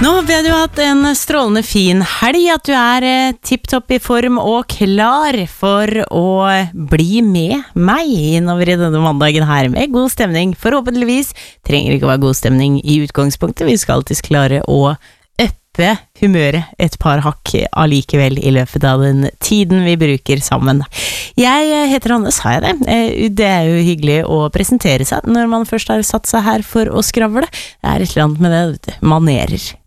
Nå håper jeg du har hatt en strålende fin helg, at du tipptopp I form og klar for å bli med meg innover I denne mandagen her med god stemning. Forhåpentligvis trenger det ikke å være god stemning I utgangspunktet, vi skal alltid klare å øppe humøret et par hakk allikevel I løpet av den tiden vi bruker sammen. Jeg heter Anne, sa jeg det? Det jo hyggelig å presentere seg når man først har satt seg her for å skravle. Det et eller annet med det, manerer.